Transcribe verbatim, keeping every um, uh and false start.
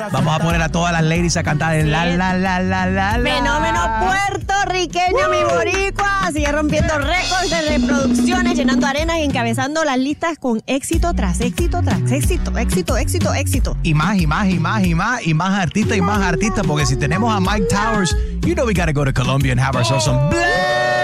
Vamos a poner a todas las ladies a cantar en la, la, la, la, la, la. Fenómeno puertorriqueño, mi boricua. Sigue rompiendo récords de reproducciones, llenando arenas y encabezando las listas con éxito tras éxito tras éxito, éxito, éxito, éxito. Y más, y más, y más, y más, y más artistas, y más artistas, porque si tenemos a Mike Towers, you know we gotta go to Colombia and have ourselves some black.